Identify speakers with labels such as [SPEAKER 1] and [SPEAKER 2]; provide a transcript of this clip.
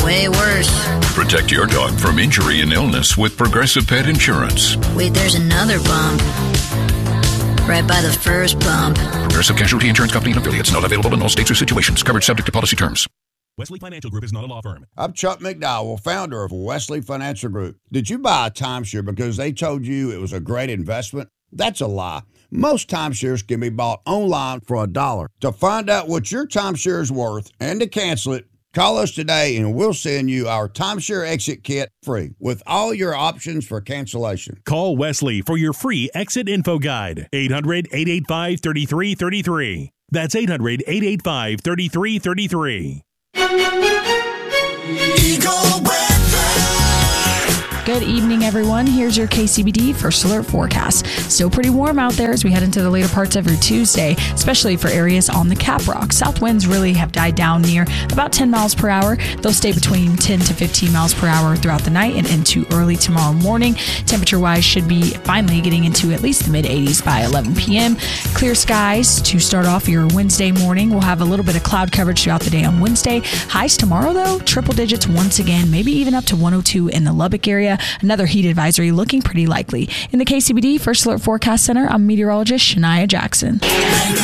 [SPEAKER 1] way worse.
[SPEAKER 2] Protect your dog from injury and illness with Progressive Pet Insurance.
[SPEAKER 1] Wait, there's another bump. Right by the first bump.
[SPEAKER 2] Progressive Casualty Insurance Company and affiliates. Not available in all states or situations. Coverage subject to policy terms.
[SPEAKER 3] Wesley Financial Group is not a law firm.
[SPEAKER 4] I'm Chuck McDowell, founder of Wesley Financial Group. Did you buy a timeshare because they told you it was a great investment? That's a lie. Most timeshares can be bought online for $1. To find out what your timeshare is worth and to cancel it, call us today and we'll send you our timeshare exit kit free with all your options for cancellation.
[SPEAKER 3] Call Wesley for your free exit info guide. 800-885-3333. That's 800-885-3333.
[SPEAKER 5] Eagle Weather.
[SPEAKER 6] Good evening, everyone. Here's your KCBD First Alert forecast. Still pretty warm out there as we head into the later parts of your Tuesday, especially for areas on the Caprock. South winds really have died down near about 10 miles per hour. They'll stay between 10 to 15 miles per hour throughout the night and into early tomorrow morning. Temperature-wise, should be finally getting into at least the mid-80s by 11 p.m. Clear skies to start off your Wednesday morning. We'll have a little bit of cloud coverage throughout the day on Wednesday. Highs tomorrow, though, triple digits once again, maybe even up to 102 in the Lubbock area. Another heat advisory looking pretty likely. In the KCBD First Alert Forecast Center, I'm meteorologist Shania Jackson.